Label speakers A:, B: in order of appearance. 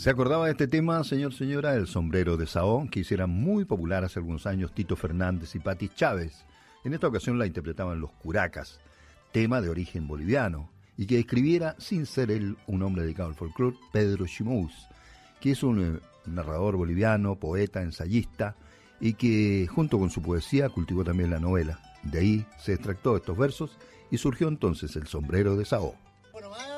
A: ¿Se acordaba de este tema, señora? El sombrero de Saó, que hiciera muy popular hace algunos años Tito Fernández y Pati Chávez. En esta ocasión la interpretaban los Curacas, tema de origen boliviano, y que escribiera, sin ser él un hombre dedicado al folclore, Pedro Chimous, que es un narrador boliviano, poeta, ensayista, y que junto con su poesía cultivó también la novela. De ahí se extractó estos versos y surgió entonces el sombrero de Saó.
B: Bueno,